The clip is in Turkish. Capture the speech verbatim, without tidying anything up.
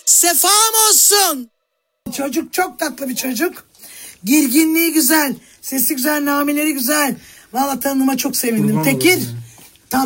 Sefam olsun. Çocuk çok tatlı bir çocuk. Girginliği güzel. Sesi güzel, nameleri güzel. Vallahi tanıma çok sevindim. Kurban Tekir. olayım.